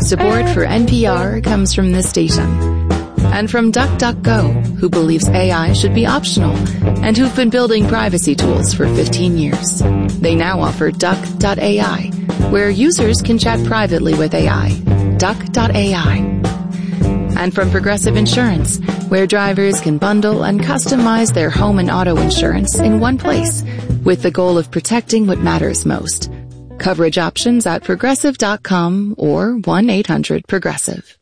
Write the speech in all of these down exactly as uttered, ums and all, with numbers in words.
Support for N P R comes from this station. And from DuckDuckGo, who believes A I should be optional and who've been building privacy tools for fifteen years. They now offer Duck dot A I, where users can chat privately with A I. Duck dot A I. And from Progressive Insurance, where drivers can bundle and customize their home and auto insurance in one place, with the goal of protecting what matters most. Coverage options at progressive dot com or one eight hundred progressive.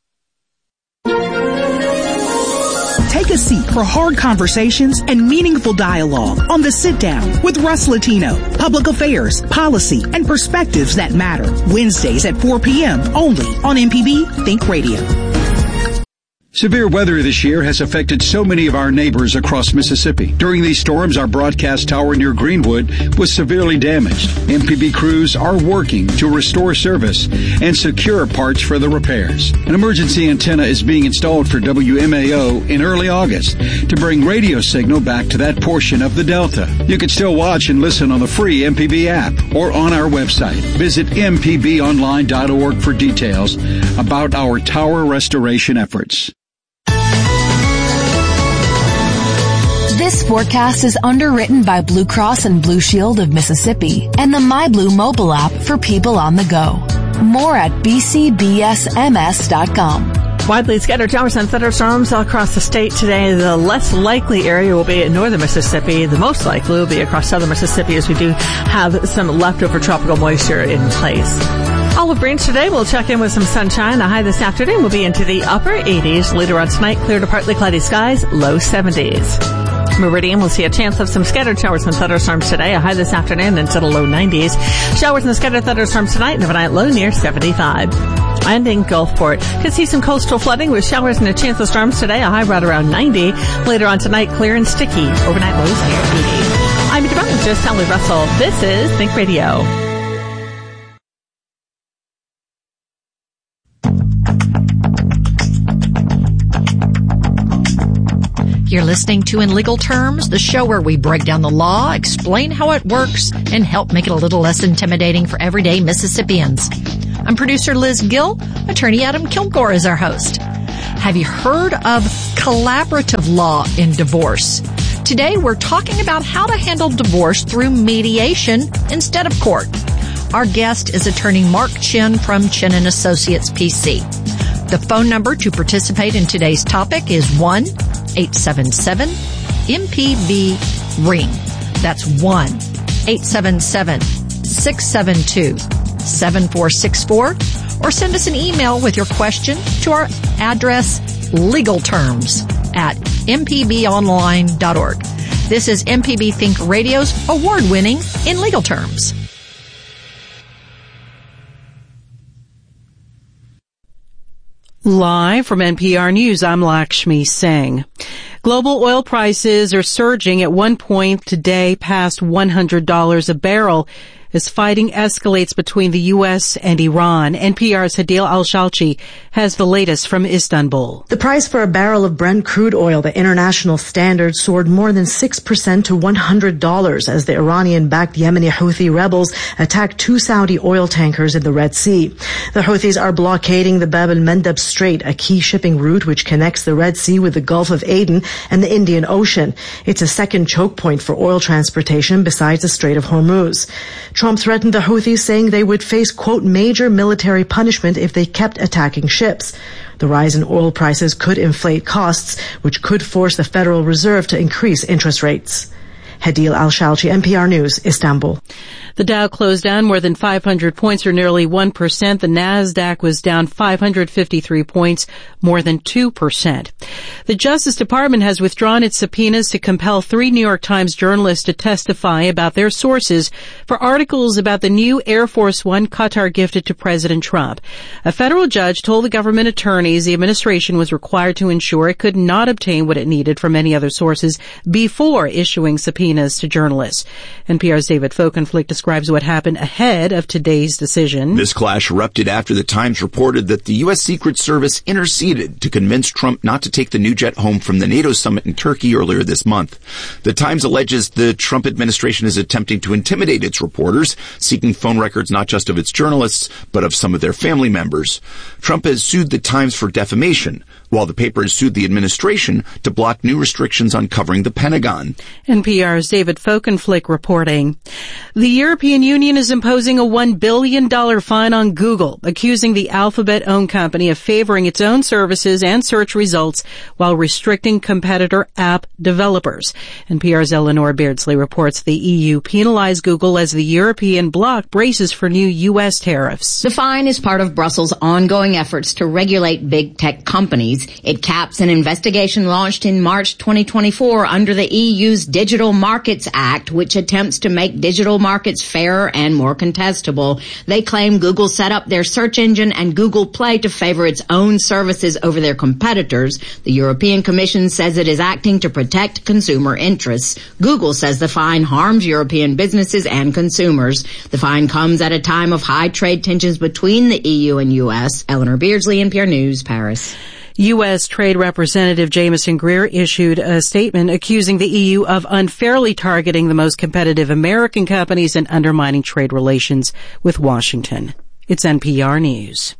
Take a seat for hard conversations and meaningful dialogue on The Sit Down with Russ Latino. Public affairs, policy, and perspectives that matter. Wednesdays at four p.m. only on M P B Think Radio. Severe weather this year has affected so many of our neighbors across Mississippi. During these storms, our broadcast tower near Greenwood was severely damaged. M P B crews are working to restore service and secure parts for the repairs. An emergency antenna is being installed for W M A O in early August to bring radio signal back to that portion of the Delta. You can still watch and listen on the free M P B app or on our website. Visit m p b online dot org for details about our tower restoration efforts. This forecast is underwritten by Blue Cross and Blue Shield of Mississippi and the MyBlue mobile app for people on the go. More at b c b s m s dot com. Widely scattered showers and thunderstorms all across the state today. The less likely area will be in northern Mississippi. The most likely will be across southern Mississippi, as we do have some leftover tropical moisture in place. Olive Branch today will check in with some sunshine. The high this afternoon will be into the upper eighties. Later on tonight, clear to partly cloudy skies, low seventies. Meridian will see a chance of some scattered showers and thunderstorms today. A high this afternoon into the low nineties. Showers and scattered thunderstorms tonight and overnight low near seventy-five. And in Gulfport, could see some coastal flooding with showers and a chance of storms today. A high right around ninety. Later on tonight, clear and sticky. Overnight lows near eighty. I'm meteorologist Sally Russell. This is Think Radio. You're listening to In Legal Terms, the show where we break down the law, explain how it works, and help make it a little less intimidating for everyday Mississippians. I'm producer Liz Gill. Attorney Adam Kilgore is our host. Have you heard of collaborative law in divorce? Today we're talking about how to handle divorce through mediation instead of court. Our guest is attorney Mark Chin from Chin and Associates P C. The phone number to participate in today's topic is one eight seven seven M P B ring. That's one eight seven seven six seven two seven four six four, or send us an email with your question to our address legalterms at m p b online dot org. This is M P B Think Radio's award-winning In Legal Terms. Live from N P R News, I'm Lakshmi Singh. Global oil prices are surging at one point today past one hundred dollars a barrel as fighting escalates between the U S and Iran. N P R's Hadil Al-Shalchi has the latest from Istanbul. The price for a barrel of Brent crude oil, the international standard, soared more than six percent to one hundred dollars as the Iranian-backed Yemeni Houthi rebels attacked two Saudi oil tankers in the Red Sea. The Houthis are blockading the Bab el-Mandeb Strait, a key shipping route which connects the Red Sea with the Gulf of Aden and the Indian Ocean. It's a second choke point for oil transportation besides the Strait of Hormuz. Trump threatened the Houthis, saying they would face, quote, major military punishment if they kept attacking ships. The rise in oil prices could inflate costs, which could force the Federal Reserve to increase interest rates. Hadil Al-Shalchi, N P R News, Istanbul. The Dow closed down more than five hundred points, or nearly one percent. The Nasdaq was down five hundred fifty-three points, more than two percent. The Justice Department has withdrawn its subpoenas to compel three New York Times journalists to testify about their sources for articles about the new Air Force One Qatar gifted to President Trump. A federal judge told the government attorneys the administration was required to ensure it could not obtain what it needed from any other sources before issuing subpoenas to journalists. N P R's David Folkenflik described describes what happened ahead of today's decision. This clash erupted after the Times reported that the U S. Secret Service interceded to convince Trump not to take the new jet home from the NATO summit in Turkey earlier this month. The Times alleges the Trump administration is attempting to intimidate its reporters, seeking phone records not just of its journalists, but of some of their family members. Trump has sued the Times for defamation, while the paper has sued the administration to block new restrictions on covering the Pentagon. N P R's David Folkenflik reporting. The European Union is imposing a one billion dollars fine on Google, accusing the Alphabet-owned company of favoring its own services and search results while restricting competitor app developers. N P R's Eleanor Beardsley reports the E U penalized Google as the European bloc braces for new U S tariffs. The fine is part of Brussels' ongoing efforts to regulate big tech companies. It caps an investigation launched in March twenty twenty-four under the E U's Digital Markets Act, which attempts to make digital markets fairer and more contestable. They claim Google set up their search engine and Google Play to favor its own services over their competitors. The European Commission says it is acting to protect consumer interests. Google says the fine harms European businesses and consumers. The fine comes at a time of high trade tensions between the E U and U S. Eleanor Beardsley, N P R News, Paris. U S. Trade Representative Jameson Greer issued a statement accusing the E U of unfairly targeting the most competitive American companies and undermining trade relations with Washington. It's N P R News.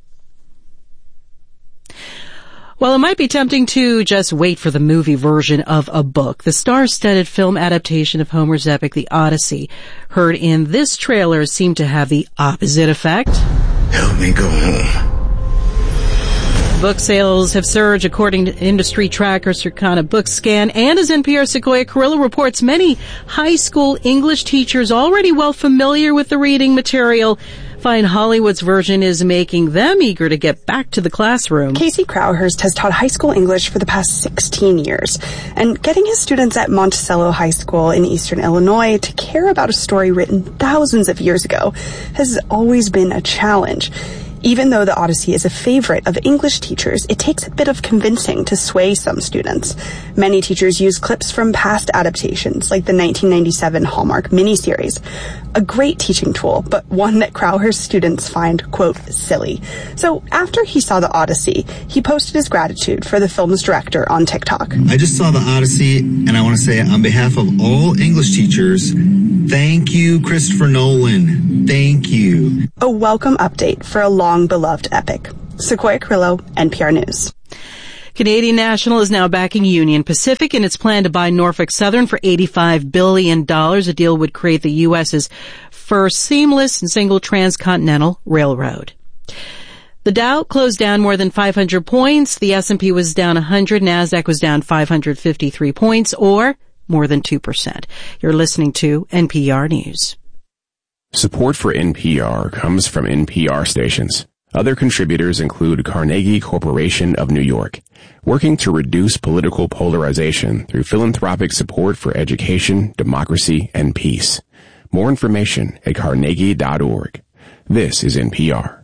While it might be tempting to just wait for the movie version of a book, the star-studded film adaptation of Homer's epic, The Odyssey, heard in this trailer seemed to have the opposite effect. Help me go home. Book sales have surged according to industry tracker Circana Bookscan, and as N P R Sequoia Carrillo reports, many high school English teachers already well familiar with the reading material find Hollywood's version is making them eager to get back to the classroom. Casey Crowhurst has taught high school English for the past sixteen years, and getting his students at Monticello High School in eastern Illinois to care about a story written thousands of years ago has always been a challenge. Even though The Odyssey is a favorite of English teachers, it takes a bit of convincing to sway some students. Many teachers use clips from past adaptations, like the nineteen ninety-seven Hallmark miniseries. A great teaching tool, but one that Crowhurst students find, quote, silly. So after he saw The Odyssey, he posted his gratitude for the film's director on TikTok. I just saw The Odyssey, and I want to say on behalf of all English teachers, thank you, Christopher Nolan. Thank you. A welcome update for a long-beloved epic. Sequoia Carrillo, N P R News. Canadian National is now backing Union Pacific in its plan to buy Norfolk Southern for eighty-five billion dollars. A deal would create the U S's first seamless and single transcontinental railroad. The Dow closed down more than five hundred points. The S and P was down one hundred. NASDAQ was down five hundred fifty-three points, or more than two percent. You're listening to N P R News. Support for N P R comes from N P R stations. Other contributors include Carnegie Corporation of New York, working to reduce political polarization through philanthropic support for education, democracy, and peace. More information at carnegie dot org. This is N P R.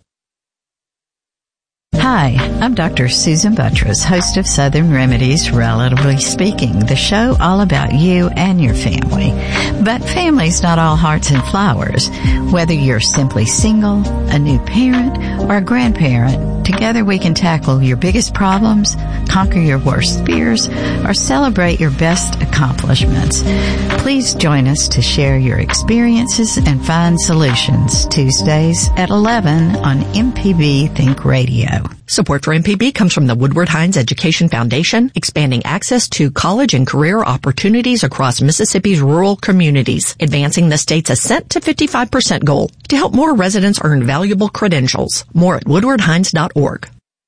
Hi, I'm Doctor Susan Buttress, host of Southern Remedies, Relatively Speaking, the show all about you and your family. But family's not all hearts and flowers. Whether you're simply single, a new parent, or a grandparent, together we can tackle your biggest problems, conquer your worst fears, or celebrate your best accomplishments. Please join us to share your experiences and find solutions. Tuesdays at eleven on M P B Think Radio. Support for M P B comes from the Woodward Hines Education Foundation, expanding access to college and career opportunities across Mississippi's rural communities, advancing the state's ascent to fifty-five percent goal to help more residents earn valuable credentials. More at woodward hines dot org.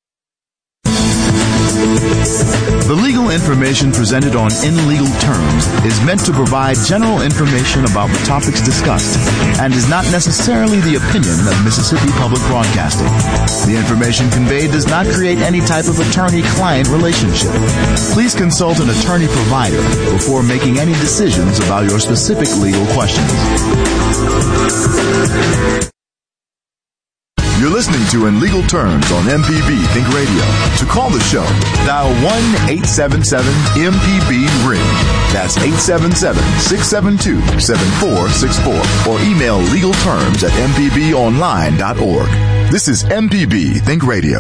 The legal information presented on In Legal Terms is meant to provide general information about the topics discussed and is not necessarily the opinion of Mississippi Public Broadcasting. The information conveyed does not create any type of attorney-client relationship. Please consult an attorney provider before making any decisions about your specific legal questions. You're listening to In Legal Terms on M P B Think Radio. To call the show, dial one eight seven seven M P B ring. That's eight seven seven, six seven two, seven four six four. Or email legalterms at m p b online dot org. This is M P B Think Radio.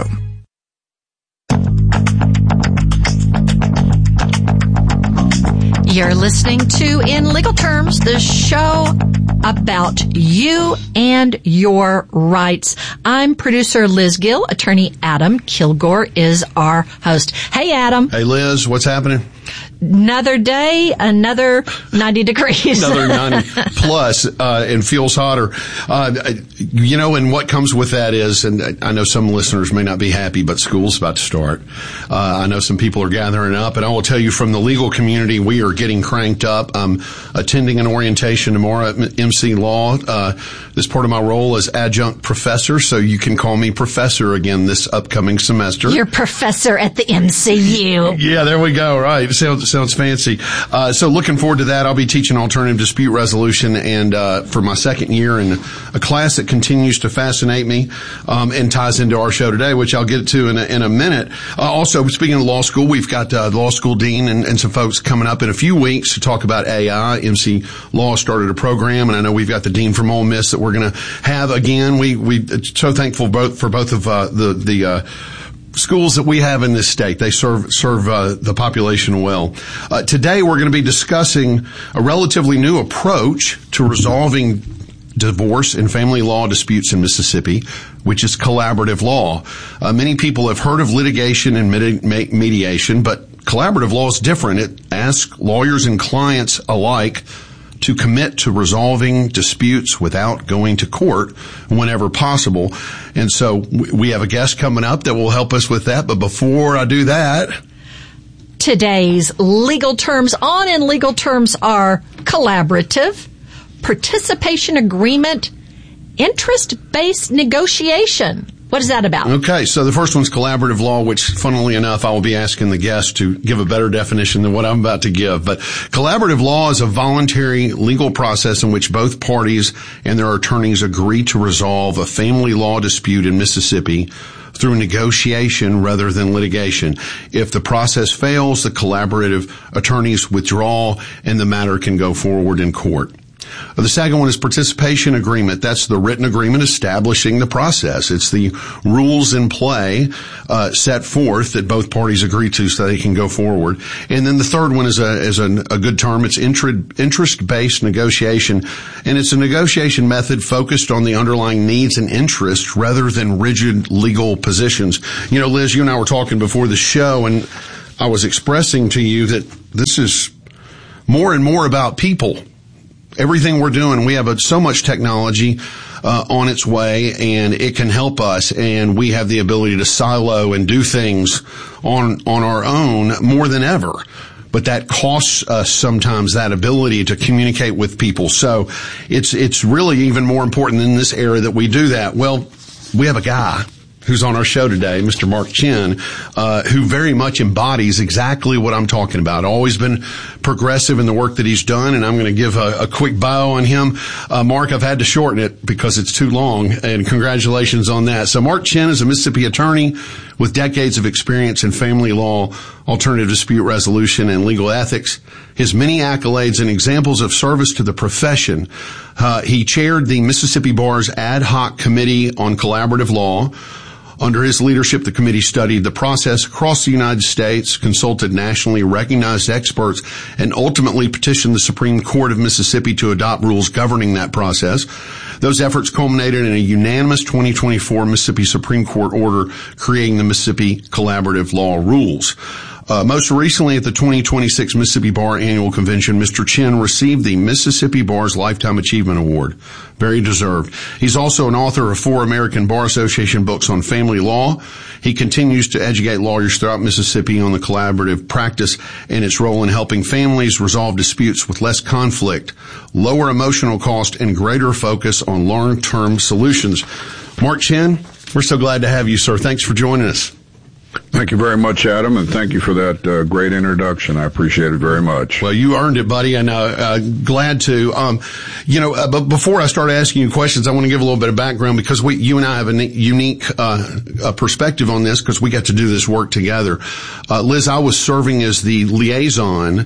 You're listening to In Legal Terms, the show about you and your rights. I'm producer Liz Gill. Attorney Adam Kilgore is our host. Hey, Adam. Hey, Liz. What's happening? Another day, another ninety degrees. Another ninety plus, uh, and feels hotter. Uh, you know, and what comes with that is, and I know some listeners may not be happy, but school's about to start. Uh, I know some people are gathering up, and I will tell you from the legal community, we are getting cranked up. I'm attending an orientation tomorrow at M C Law. Uh, this part of my role as adjunct professor, so you can call me professor again this upcoming semester. You're professor at the M C U. Yeah, there we go. Right. Sounds, sounds fancy. Uh, so looking forward to that. I'll be teaching alternative dispute resolution and, uh, for my second year in a class that continues to fascinate me, um, and ties into our show today, which I'll get to in a, in a minute. Uh, also, speaking of law school, we've got, uh, the law school dean and, and some folks coming up in a few weeks to talk about A I. M C Law started a program, and I know we've got the dean from Ole Miss that we're going to have again. We, we, so thankful both, for both of, uh, the, the, uh, schools that we have in this state. They serve serve uh, the population well. Uh, today we're going to be discussing a relatively new approach to resolving divorce and family law disputes in Mississippi, which is collaborative law. Uh, many people have heard of litigation and medi- mediation, but collaborative law is different. It asks lawyers and clients alike to commit to resolving disputes without going to court whenever possible. And so we have a guest coming up that will help us with that. But before I do that, today's legal terms on In Legal Terms are collaborative, participation agreement, interest-based negotiation. What is that about? Okay, so the first one's collaborative law, which, funnily enough, I will be asking the guest to give a better definition than what I'm about to give. But collaborative law is a voluntary legal process in which both parties and their attorneys agree to resolve a family law dispute in Mississippi through negotiation rather than litigation. If the process fails, the collaborative attorneys withdraw and the matter can go forward in court. The second one is participation agreement. That's the written agreement establishing the process. It's the rules in play uh, set forth that both parties agree to so they can go forward. And then the third one is a is a, a good term. It's interest-based negotiation, and it's a negotiation method focused on the underlying needs and interests rather than rigid legal positions. You know, Liz, you and I were talking before the show, and I was expressing to you that this is more and more about people. Everything we're doing, we have a, so much technology uh, on its way, and it can help us, and we have the ability to silo and do things on on our own more than ever. But that costs us sometimes that ability to communicate with people. So it's it's really even more important in this era that we do that. Well, we have a guy who's on our show today, Mister Mark Chinn, uh, who very much embodies exactly what I'm talking about. Always been progressive in the work that he's done, and I'm going to give a, a quick bio on him. Uh, Mark, I've had to shorten it because it's too long, and congratulations on that. So Mark Chinn is a Mississippi attorney with decades of experience in family law, alternative dispute resolution, and legal ethics. His many accolades and examples of service to the profession. Uh, he chaired the Mississippi Bar's Ad Hoc Committee on Collaborative Law. Under his leadership, the committee studied the process across the United States, consulted nationally recognized experts, and ultimately petitioned the Supreme Court of Mississippi to adopt rules governing that process. Those efforts culminated in a unanimous twenty twenty-four Mississippi Supreme Court order creating the Mississippi Collaborative Law Rules. Uh, most recently at the twenty twenty-six Mississippi Bar Annual Convention, Mister Chinn received the Mississippi Bar's Lifetime Achievement Award. Very deserved. He's also an author of four American Bar Association books on family law. He continues to educate lawyers throughout Mississippi on the collaborative practice and its role in helping families resolve disputes with less conflict, lower emotional cost, and greater focus on long-term solutions. Mark Chinn, we're so glad to have you, sir. Thanks for joining us. Thank you very much, Adam, and thank you for that uh, great introduction. I appreciate it very much. Well, you earned it, buddy, and uh, uh, glad to. Um, you know, uh, but before I start asking you questions, I want to give a little bit of background because we, you and I have a unique uh, uh, perspective on this because we got to do this work together. Uh, Liz, I was serving as the liaison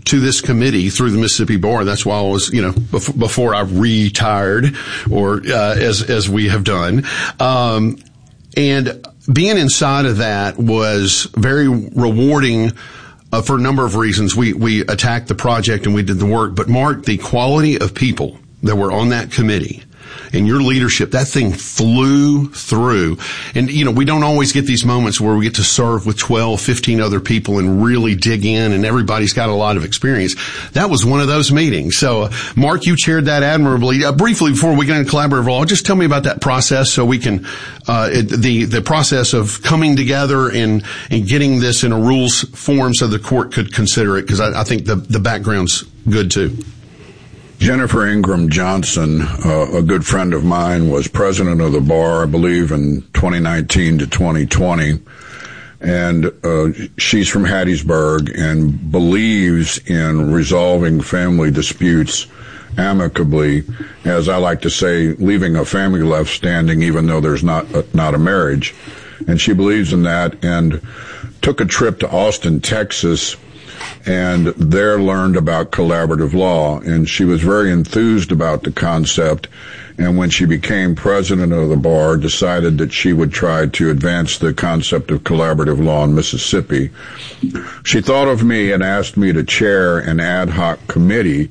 to this committee through the Mississippi Bar. That's why I was, you know, bef- before I retired, or uh, as as we have done, um, and being inside of that was very rewarding. Uh, for a number of reasons. We, we attacked the project and we did the work, but Mark, the quality of people that were on that committee and your leadership, that thing flew through. And, you know, we don't always get these moments where we get to serve with twelve, fifteen other people and really dig in, and everybody's got a lot of experience. That was one of those meetings. So, uh, Mark, you chaired that admirably. Uh, briefly, before we get into collaborative law, just tell me about that process so we can, uh, it, the, the process of coming together and, and getting this in a rules form so the court could consider it, because I, I think the, the background's good too. Jennifer Ingram Johnson, uh, a good friend of mine, was president of the bar, I believe, in twenty nineteen to twenty twenty. And uh, she's from Hattiesburg and believes in resolving family disputes amicably, as I like to say, leaving a family left standing even though there's not a, not a marriage. And she believes in that, and took a trip to Austin, Texas, and there learned about collaborative law, and she was very enthused about the concept, and when she became president of the bar, decided that she would try to advance the concept of collaborative law in Mississippi. She thought of me and asked me to chair an ad hoc committee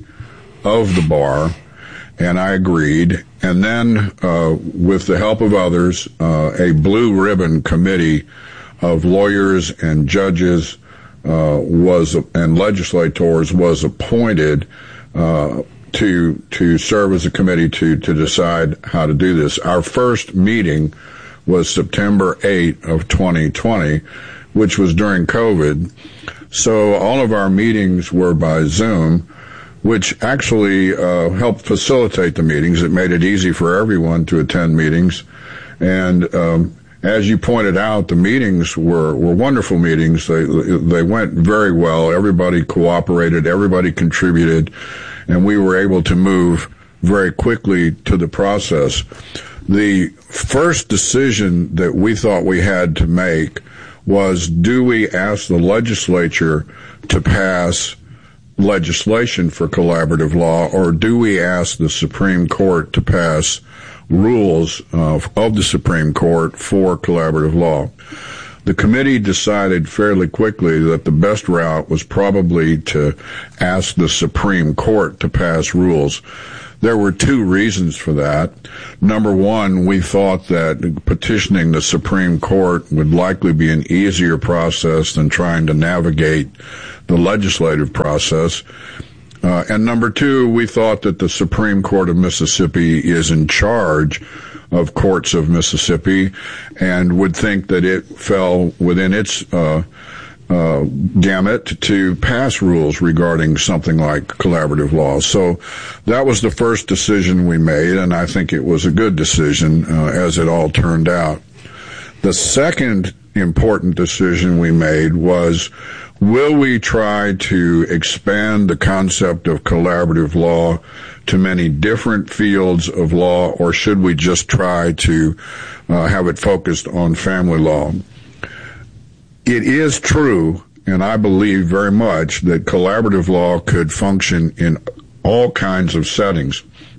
of the bar, and I agreed. And then, uh, with the help of others, uh, a blue ribbon committee of lawyers and judges Uh, was, and legislators was appointed, uh, to, to serve as a committee to, to decide how to do this. Our first meeting was September eighth of twenty twenty, which was during COVID. So all of our meetings were by Zoom, which actually, uh, helped facilitate the meetings. It made it easy for everyone to attend meetings. And, um, as you pointed out, the meetings were, were wonderful meetings. They, they went very well. Everybody cooperated. Everybody contributed. And we were able to move very quickly to the process. The first decision that we thought we had to make was, do we ask the legislature to pass legislation for collaborative law, or do we ask the Supreme Court to pass rules uh, of the Supreme Court for collaborative law? The committee decided fairly quickly that the best route was probably to ask the Supreme Court to pass rules. There were two reasons for that. Number one, we thought that petitioning the Supreme Court would likely be an easier process than trying to navigate the legislative process. Uh, and number two, we thought that the Supreme Court of Mississippi is in charge of courts of Mississippi, and would think that it fell within its uh, uh, gamut to pass rules regarding something like collaborative law. So that was the first decision we made, and I think it was a good decision uh, as it all turned out. The second important decision we made was, will we try to expand the concept of collaborative law to many different fields of law, or should we just try to uh, have it focused on family law? It is true, and I believe very much, that collaborative law could function in all kinds of settings.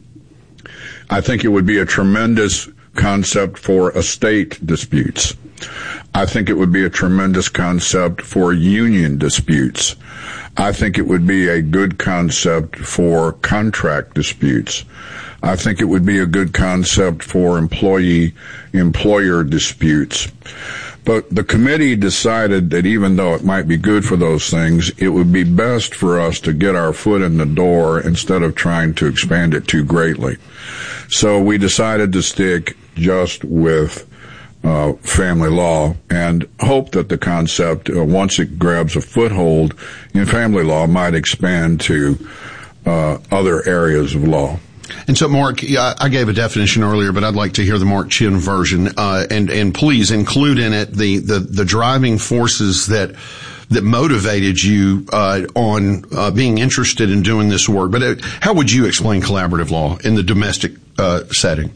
I think it would be a tremendous concept for estate disputes. I think it would be a tremendous concept for union disputes. I think it would be a good concept for contract disputes. I think it would be a good concept for employee-employer disputes. But the committee decided that even though it might be good for those things, it would be best for us to get our foot in the door instead of trying to expand it too greatly. So we decided to stick just with Uh, family law, and hope that the concept, uh, once it grabs a foothold in family law, might expand to uh, other areas of law. And so, Mark, I gave a definition earlier, but I'd like to hear the Mark Chin version, uh, and and please include in it the the, the driving forces that that motivated you uh, on uh, being interested in doing this work. But uh, how would you explain collaborative law in the domestic uh, setting?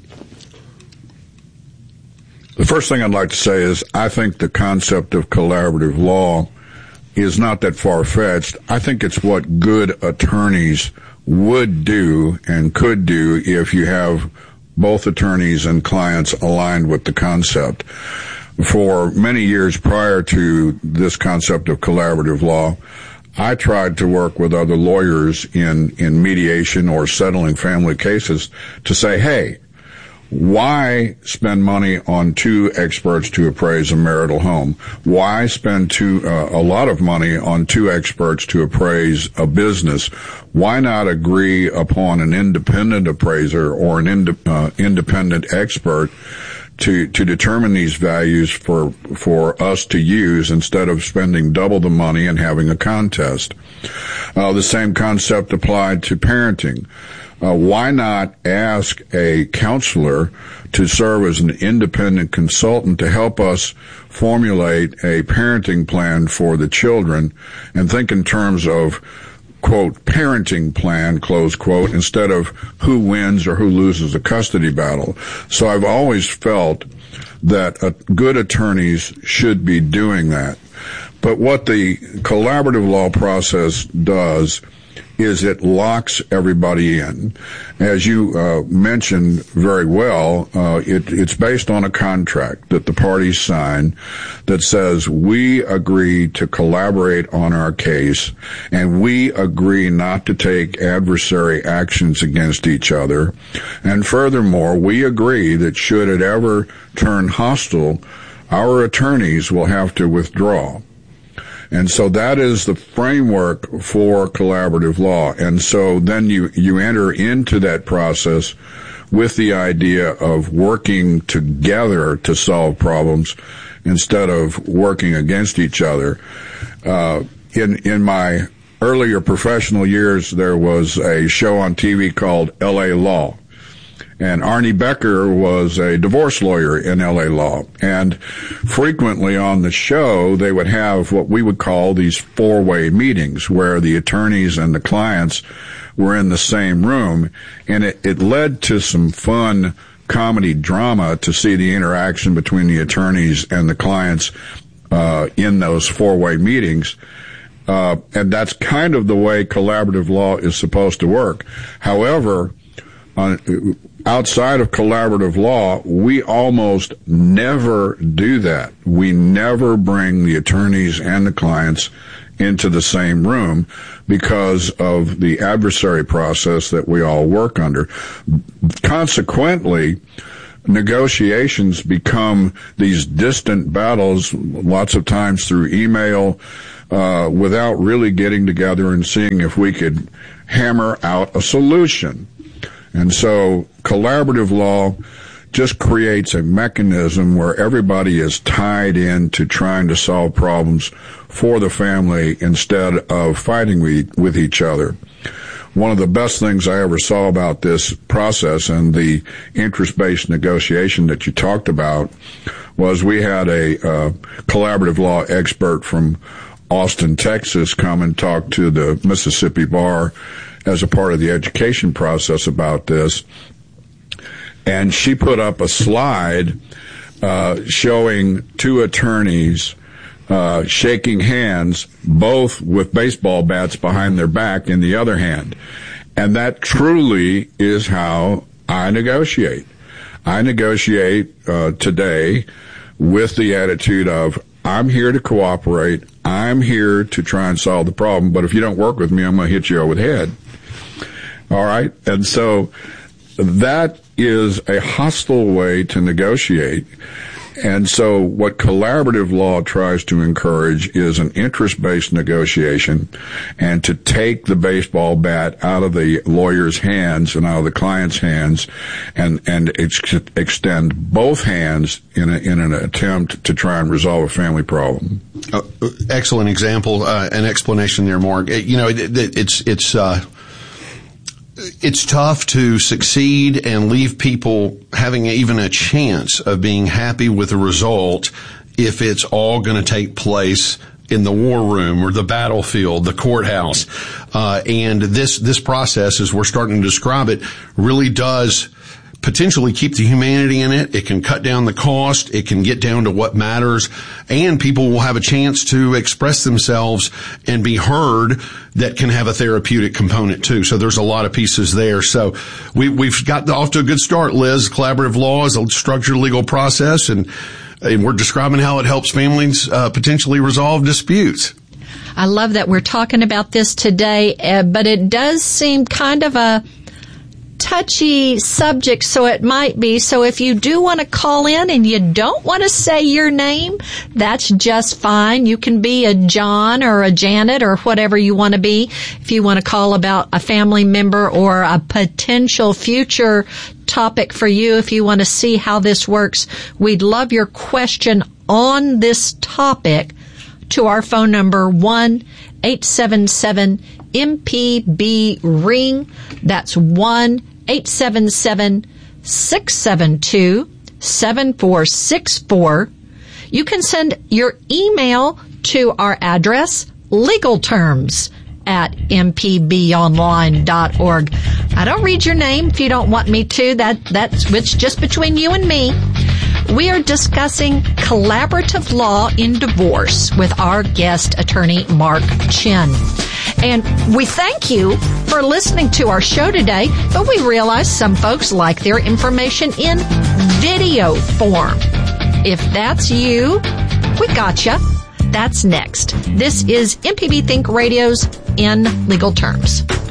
The first thing I'd like to say is I think the concept of collaborative law is not that far-fetched. I think it's what good attorneys would do and could do if you have both attorneys and clients aligned with the concept. For many years prior to this concept of collaborative law, I tried to work with other lawyers in, in mediation or settling family cases to say, hey, why spend money on two experts to appraise a marital home? Why spend two, uh, a lot of money on two experts to appraise a business? Why not agree upon an independent appraiser or an ind- uh, independent expert to, to determine these values for, for us to use instead of spending double the money and having a contest? Uh, the same concept applied to parenting. Uh, why not ask a counselor to serve as an independent consultant to help us formulate a parenting plan for the children and think in terms of, quote, parenting plan, close quote, instead of who wins or who loses a custody battle. So I've always felt that uh, good attorneys should be doing that. But what the collaborative law process does is it locks everybody in. As you uh, mentioned very well, uh, it, it's based on a contract that the parties sign that says we agree to collaborate on our case and we agree not to take adversary actions against each other. And furthermore, we agree that should it ever turn hostile, our attorneys will have to withdraw. And so that is the framework for collaborative law. And so then you, you enter into that process with the idea of working together to solve problems instead of working against each other. Uh, in, in my earlier professional years, there was a show on T V called L A Law. And Arnie Becker was a divorce lawyer in L A Law. And frequently on the show, they would have what we would call these four-way meetings where the attorneys and the clients were in the same room. And it, it led to some fun comedy drama to see the interaction between the attorneys and the clients uh, in those four-way meetings. Uh, and that's kind of the way collaborative law is supposed to work. However, on, outside of collaborative law, we almost never do that. We never bring the attorneys and the clients into the same room because of the adversary process that we all work under. Consequently, negotiations become these distant battles, lots of times through email, uh, without really getting together and seeing if we could hammer out a solution. And so collaborative law just creates a mechanism where everybody is tied into trying to solve problems for the family instead of fighting with, with each other. One of the best things I ever saw about this process and the interest-based negotiation that you talked about was we had a uh, collaborative law expert from Austin, Texas come and talk to the Mississippi Bar as a part of the education process about this. And she put up a slide uh, showing two attorneys uh, shaking hands, both with baseball bats behind their back in the other hand. And that truly is how I negotiate. I negotiate uh, today with the attitude of, I'm here to cooperate. I'm here to try and solve the problem. But if you don't work with me, I'm going to hit you over the head. All right. And so that is a hostile way to negotiate. And so what collaborative law tries to encourage is an interest-based negotiation and to take the baseball bat out of the lawyer's hands and out of the client's hands and, and ex- extend both hands in, a, in an attempt to try and resolve a family problem. Uh, excellent example, uh, and explanation there, Mark. It, you know, it, it, it's, it's, uh, It's tough to succeed and leave people having even a chance of being happy with the result if it's all going to take place in the war room or the battlefield, the courthouse. Uh, and this, this process, as we're starting to describe it, really does potentially keep the humanity in it. It can cut down the cost. It can get down to what matters, and people will have a chance to express themselves and be heard. That can have a therapeutic component too. So there's a lot of pieces there. So we, we've got off to a good start, Liz. Collaborative law is a structured legal process, and, and we're describing how it helps families uh, potentially resolve disputes. I love that we're talking about this today, uh, but it does seem kind of a touchy subject, so it might be. So if you do want to call in and you don't want to say your name, that's just fine. You can be a John or a Janet or whatever you want to be. If you want to call about a family member or a potential future topic for you, if you want to see how this works, we'd love your question on this topic to our phone number one eight seven seven M P B ring. That's one eight seven seven six seven two seven four six four. You can send your email to our address, legalterms at m p b online dot org. I don't read your name if you don't want me to. That that's it's just between you and me. We are discussing collaborative law in divorce with our guest attorney, Mark Chin. And we thank you for listening to our show today, but we realize some folks like their information in video form. If that's you, we gotcha. That's next. This is M P B Think Radio's In Legal Terms.